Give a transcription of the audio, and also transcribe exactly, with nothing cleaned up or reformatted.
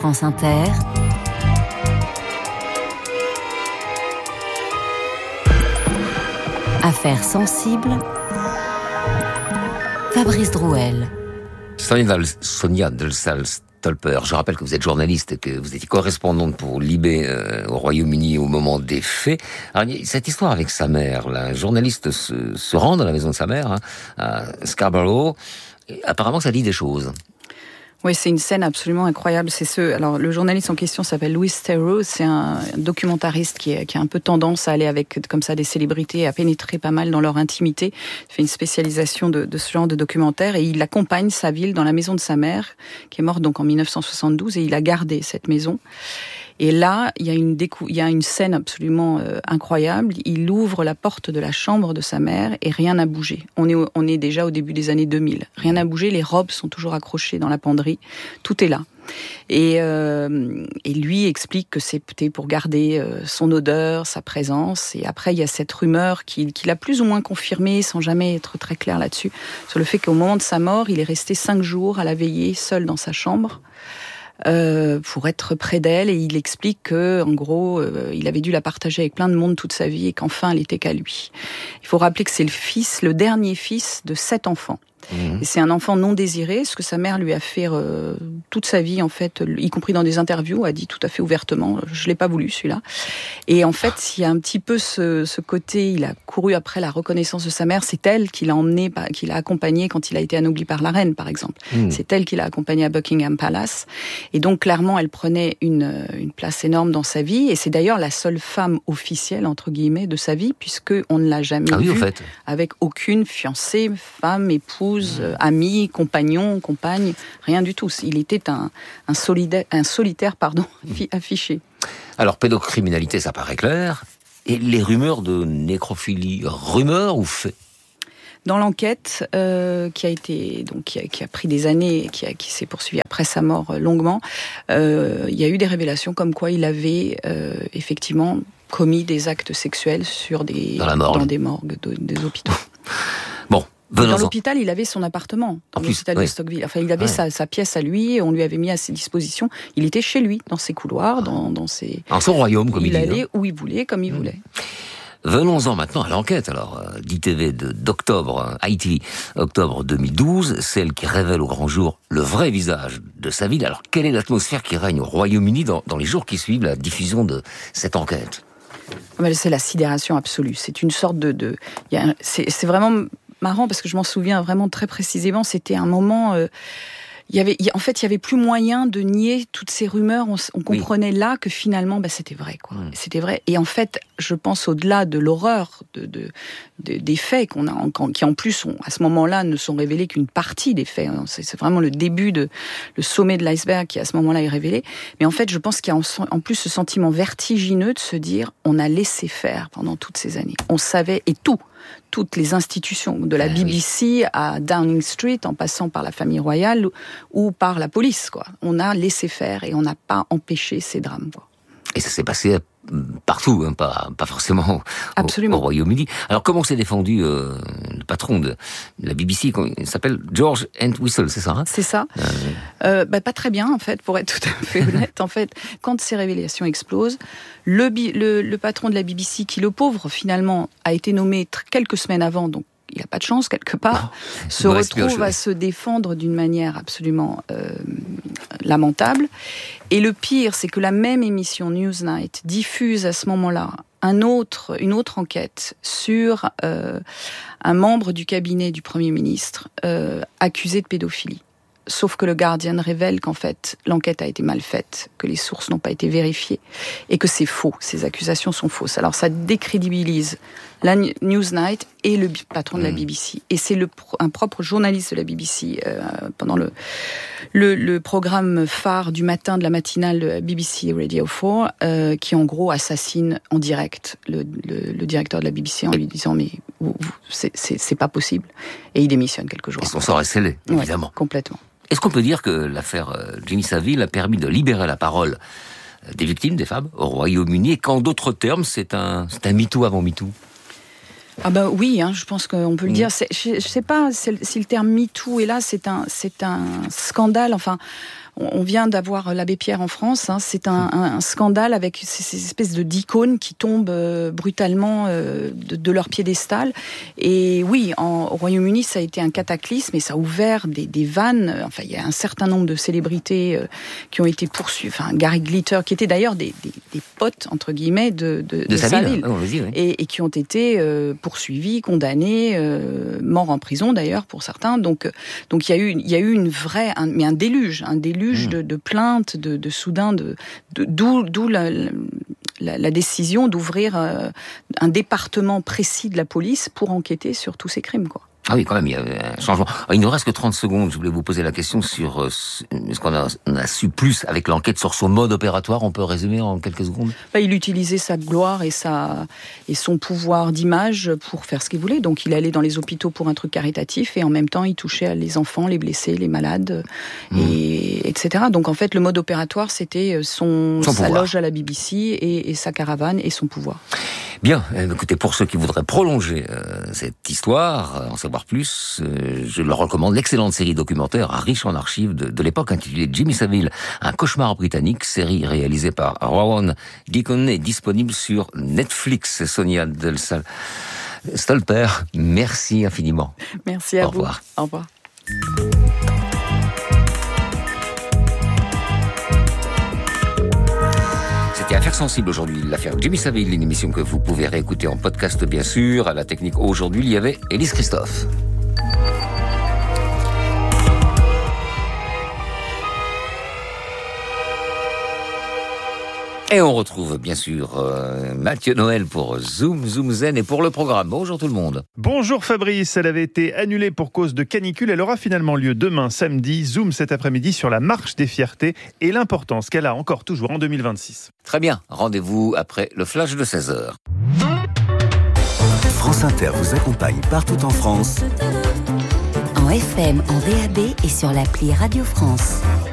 France Inter, Affaires sensibles, Fabrice Drouel. Sonia Delsalle-Stolper, je rappelle que vous êtes journaliste et que vous étiez correspondante pour Libé euh, au Royaume-Uni au moment des faits. Alors, cette histoire avec sa mère, là, un journaliste se, se rend dans la maison de sa mère, hein, à Scarborough, et apparemment ça dit des choses. Oui, c'est une scène absolument incroyable. C'est ce. Alors, le journaliste en question s'appelle Louis Theroux. C'est un documentariste qui, est, qui a un peu tendance à aller avec comme ça des célébrités, à pénétrer pas mal dans leur intimité. Il fait une spécialisation de, de ce genre de documentaire et il accompagne sa ville dans la maison de sa mère, qui est morte donc en dix-neuf cent soixante-douze, et il a gardé cette maison. Et là, il y a une, décou- il y a une scène absolument euh, incroyable. Il ouvre la porte de la chambre de sa mère et rien n'a bougé. On est, au, on est déjà au début des années deux mille. Rien n'a bougé, les robes sont toujours accrochées dans la penderie. Tout est là. Et, euh, et lui explique que c'était pour garder euh, son odeur, sa présence. Et après, il y a cette rumeur qu'il, qu'il a plus ou moins confirmée, sans jamais être très clair là-dessus, sur le fait qu'au moment de sa mort, il est resté cinq jours à la veiller, seul dans sa chambre. Euh, pour être près d'elle, et il explique que, en gros, euh, il avait dû la partager avec plein de monde toute sa vie et qu'enfin elle était qu'à lui. Il faut rappeler que c'est le fils, le dernier fils de sept enfants. Mmh. Et c'est un enfant non désiré, ce que sa mère lui a fait euh, toute sa vie, en fait, y compris dans des interviews, a dit tout à fait ouvertement, je l'ai pas voulu celui-là. Et en fait, il y a un petit peu ce, ce côté, il a couru après la reconnaissance de sa mère, c'est elle qui l'a emmené, qui l'a accompagné quand il a été anobli par la reine, par exemple. Mmh. C'est elle qui l'a accompagné à Buckingham Palace. Et donc, clairement, elle prenait une, une place énorme dans sa vie, et c'est d'ailleurs la seule femme officielle, entre guillemets, de sa vie, puisqu'on ne l'a jamais ah oui, vue au fait. Avec aucune fiancée, femme, épouse, Euh, ami, compagnon, compagne, rien du tout. Il était un, un, solidaire, un solitaire pardon, affiché. Alors, pédocriminalité, ça paraît clair. Et les rumeurs de nécrophilie, rumeurs ou faits ? Dans l'enquête euh, qui a été donc qui a, qui a pris des années et qui, a, qui s'est poursuivie après sa mort euh, longuement, euh, il y a eu des révélations comme quoi il avait euh, effectivement commis des actes sexuels sur des dans, la morgue. dans des morgues de, des hôpitaux. Bon. Dans l'hôpital, il avait son appartement, dans en l'hôpital plus, de oui. Stockville. Enfin, il avait ouais. sa, sa pièce à lui, on lui avait mis à ses dispositions. Il était chez lui, dans ses couloirs, dans, dans ses... En son royaume, comme il, il dit. Il allait hein. où il voulait, comme il mmh. voulait. Venons-en maintenant à l'enquête, alors, euh, d'I T V de, d'octobre, I T V, octobre deux mille douze, celle qui révèle au grand jour le vrai visage de sa ville. Alors, quelle est l'atmosphère qui règne au Royaume-Uni dans, dans les jours qui suivent la diffusion de cette enquête ? C'est la sidération absolue. C'est une sorte de... de y a, c'est, c'est vraiment... marrant parce que je m'en souviens vraiment très précisément. C'était un moment, euh, il y avait, il, en fait, il y avait plus moyen de nier toutes ces rumeurs. On, on comprenait oui. là que finalement, bah, c'était vrai, quoi. Mmh. C'était vrai. Et en fait, je pense au-delà de l'horreur de, de, de des faits qu'on a, en, qui en plus, ont, à ce moment-là, ne sont révélés qu'une partie des faits. C'est, c'est vraiment le début de, le sommet de l'iceberg qui à ce moment-là est révélé. Mais en fait, je pense qu'il y a en, en plus ce sentiment vertigineux de se dire, on a laissé faire pendant toutes ces années. On savait et tout. Toutes les institutions, de la B B C à Downing Street, en passant par la famille royale ou par la police, quoi. On a laissé faire et on n'a pas empêché ces drames, quoi. Et ça s'est passé partout, hein, pas, pas forcément au, au Royaume-Uni. Alors, comment s'est défendu euh, le patron de la B B C, il s'appelle George Entwistle, c'est ça hein C'est ça. Euh... Euh, bah, pas très bien, en fait, pour être tout à fait honnête. En fait, quand ces révélations explosent, le, le, le patron de la B B C, qui le pauvre, finalement, a été nommé t- quelques semaines avant, donc il n'a pas de chance, quelque part, oh, se retrouve à se défendre d'une manière absolument euh, lamentable. Et le pire, c'est que la même émission Newsnight diffuse à ce moment-là un autre, une autre enquête sur euh, un membre du cabinet du Premier ministre euh, accusé de pédophilie. Sauf que le Guardian révèle qu'en fait, l'enquête a été mal faite, que les sources n'ont pas été vérifiées, et que c'est faux, ces accusations sont fausses. Alors ça décrédibilise la Newsnight et le patron de la B B C. Et c'est le, un propre journaliste de la B B C, euh, pendant le, le, le programme phare du matin de la matinale B B C Radio quatre, euh, qui en gros assassine en direct le, le, le directeur de la B B C en lui disant « mais vous, vous, c'est, c'est, c'est pas possible ». Et il démissionne quelques jours après. Et son après. sort est scellé, évidemment. Ouais, complètement. Est-ce qu'on peut dire que l'affaire Jimmy Savile a permis de libérer la parole des victimes, des femmes, au Royaume-Uni, et qu'en d'autres termes, c'est un, c'est un MeToo avant MeToo ? Ah ben oui, hein, je pense qu'on peut le mmh. dire. C'est, je ne sais pas si le terme MeToo est là, c'est un, c'est un scandale. Enfin, on vient d'avoir l'abbé Pierre en France. Hein, c'est un, un, un scandale avec ces, ces espèces de d'icônes qui tombent euh, brutalement euh, de, de leur piédestal. Et oui, en, au Royaume-Uni, ça a été un cataclysme et ça a ouvert des, des vannes. Enfin, il y a un certain nombre de célébrités euh, qui ont été poursuivies. Enfin, Gary Glitter, qui était d'ailleurs des, des, des potes entre guillemets de, de, de, de Savile, Savile. Oh, vas-y, oui. et, et qui ont été euh, poursuivis, condamnés, euh, morts en prison d'ailleurs pour certains. Donc, donc il y a eu, il y a eu une vraie, un, mais un déluge, un déluge mmh. de, de plaintes, de, de soudain, de, de d'où, d'où la, la, la décision d'ouvrir euh, un département précis de la police pour enquêter sur tous ces crimes, quoi. Ah oui, quand même, il y a un changement. Il ne reste que trente secondes. Je voulais vous poser la question sur ce qu'on a, on a su plus avec l'enquête sur son mode opératoire. On peut résumer en quelques secondes? Bah, il utilisait sa gloire et, sa, et son pouvoir d'image pour faire ce qu'il voulait. Donc il allait dans les hôpitaux pour un truc caritatif et en même temps il touchait les enfants, les blessés, les malades, mmh. et, etc. Donc en fait le mode opératoire c'était son, son sa pouvoir. loge à la B B C et, et sa caravane et son pouvoir. Bien, écoutez, pour ceux qui voudraient prolonger euh, cette histoire, euh, en savoir plus, euh, je leur recommande l'excellente série documentaire riche en archives de, de l'époque intitulée Jimmy Savile, un cauchemar britannique, série réalisée par Rowan Deacon, disponible sur Netflix. Sonia Del Stolper, merci infiniment. Merci à Au vous. Revoir. Au revoir. C'était Affaires sensibles aujourd'hui, l'affaire Jimmy Savile, une émission que vous pouvez réécouter en podcast bien sûr. À la technique aujourd'hui, il y avait Élise Christophe. Et on retrouve bien sûr euh, Mathieu Noël pour Zoom, Zoom Zen et pour le programme. Bonjour tout le monde. Bonjour Fabrice, elle avait été annulée pour cause de canicule. Elle aura finalement lieu demain samedi. Zoom cet après-midi sur la marche des fiertés et l'importance qu'elle a encore toujours en deux mille vingt-six. Très bien, rendez-vous après le flash de seize heures. France Inter vous accompagne partout en France. En F M, en D A B et sur l'appli Radio France.